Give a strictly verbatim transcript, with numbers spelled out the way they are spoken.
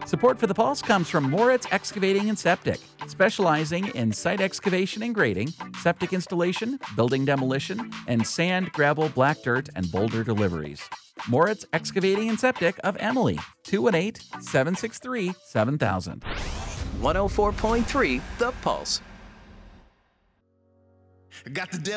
Support for the Pulse comes from Moritz Excavating and Septic, specializing in site excavation and grading, septic installation, building demolition, and sand, gravel, black dirt, and boulder deliveries. Moritz Excavating and Septic of Emily, two one eight, seven six three, seven thousand. one oh four point three The Pulse. Got the